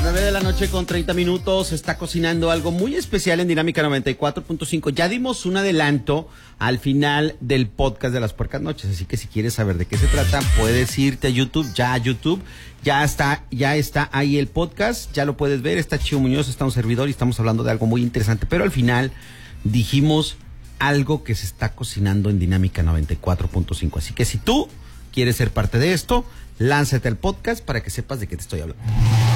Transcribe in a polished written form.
9 de la noche con 30 minutos, está cocinando algo muy especial en Dinámica 94.5. Ya dimos un adelanto al final del podcast de las Puercas Noches, así que si quieres saber de qué se trata, puedes irte a YouTube, ya está ahí el podcast, ya lo puedes ver, está Chío Muñoz, está un servidor y estamos hablando de algo muy interesante, pero al final dijimos algo que se está cocinando en Dinámica 94.5, así que si tú quieres ser parte de esto, lánzate al podcast para que sepas de qué te estoy hablando.